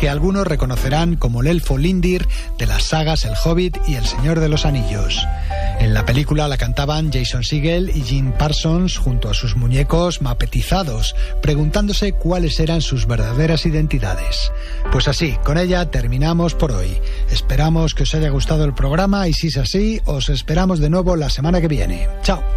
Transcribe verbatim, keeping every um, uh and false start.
que algunos reconocerán como el elfo Lindir de las sagas El Hobbit y El Señor de los Anillos. En la película la cantaban Jason Segel y Jim Parsons junto a sus muñecos mapetizados, preguntándose cuáles eran sus verdaderas identidades. Pues así, con ella terminamos por hoy. Esperamos que os haya gustado el programa y si es así, os esperamos de nuevo la semana que viene. ¡Chao!